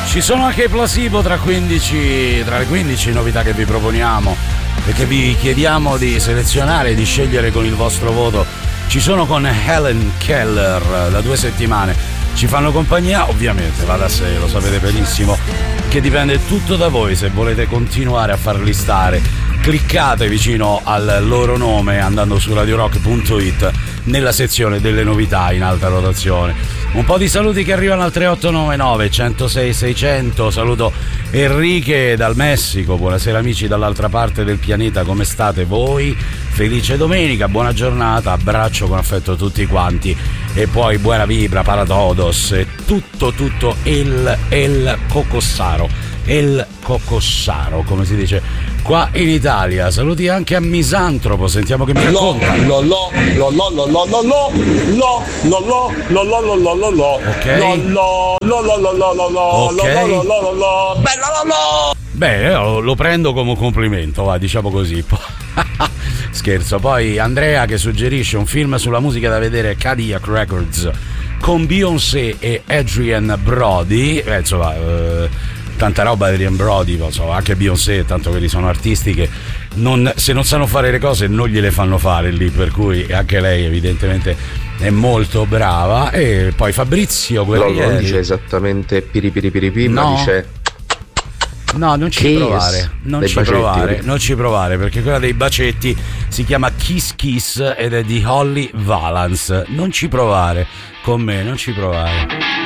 Ci sono anche i placebo tra le 15 novità che vi proponiamo e che vi chiediamo di selezionare e di scegliere con il vostro voto. Ci sono con Helen Keller da 2 settimane. Ci fanno compagnia, ovviamente, va da sé, lo sapete benissimo, che dipende tutto da voi se volete continuare a farli stare. Cliccate vicino al loro nome andando su radiorock.it nella sezione delle novità in alta rotazione. Un po' di saluti che arrivano al 3899 106 600. Saluto Enrique dal Messico. Buonasera amici dall'altra parte del pianeta, come state voi? Felice domenica, buona giornata, abbraccio con affetto tutti quanti e poi buona vibra para todos e tutto el cocossaro, come si dice qua in Italia. Saluti anche a Misantropo, sentiamo che mi racconta. Bene, lo prendo come un complimento, va, diciamo così. Scherzo. Poi Andrea che suggerisce un film sulla musica da vedere, Cadillac Records, con Beyoncé e Adrian Brody. Insomma, tanta roba di Adrian Brody, insomma, anche Beyoncé, tanto quelli sono artisti che se non sanno fare le cose non gliele fanno fare lì, per cui anche lei evidentemente è molto brava. E poi Fabrizio Guerrieri non dice esattamente piripiripiripi, no, ma dice no, non ci provare perché quella dei bacetti si chiama Kiss Kiss ed è di Holly Valance. Non ci provare con me, non ci provare.